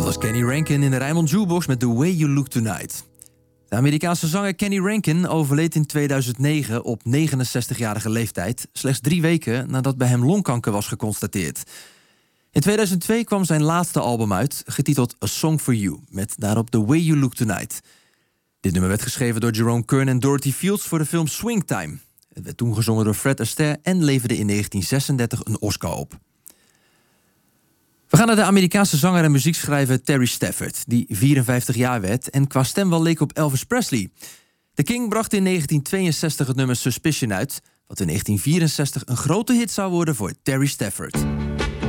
was Kenny Rankin in de Rijnmond Jukebox met The Way You Look Tonight. De Amerikaanse zanger Kenny Rankin overleed in 2009 op 69-jarige leeftijd, slechts 3 weken nadat bij hem longkanker was geconstateerd. In 2002 kwam zijn laatste album uit, getiteld A Song For You, met daarop The Way You Look Tonight. Dit nummer werd geschreven door Jerome Kern en Dorothy Fields voor de film Swingtime. Het werd toen gezongen door Fred Astaire en leverde in 1936 een Oscar op. We gaan naar de Amerikaanse zanger en muziekschrijver Terry Stafford, die 54 jaar werd en qua stem wel leek op Elvis Presley. The King bracht in 1962 het nummer Suspicion uit, wat in 1964 een grote hit zou worden voor Terry Stafford.